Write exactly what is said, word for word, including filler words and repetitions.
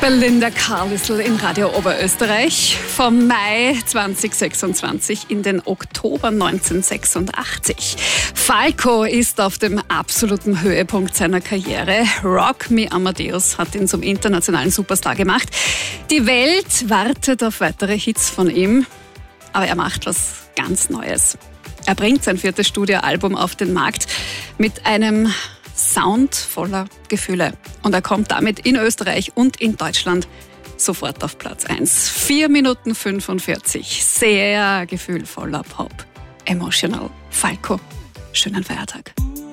Belinda Carlisle in Radio Oberösterreich. Vom Mai zweitausendsechsundzwanzig in den Oktober neunzehnhundertsechsundachtzig. Falco ist auf dem absoluten Höhepunkt seiner Karriere. Rock Me Amadeus hat ihn zum internationalen Superstar gemacht. Die Welt wartet auf weitere Hits von ihm, aber er macht was ganz Neues. Er bringt sein viertes Studioalbum auf den Markt mit einem Sound voller Gefühle. Und er kommt damit in Österreich und in Deutschland sofort auf Platz eins. vier Minuten fünfundvierzig. Sehr gefühlvoller Pop. Emotional. Falco. Schönen Feiertag.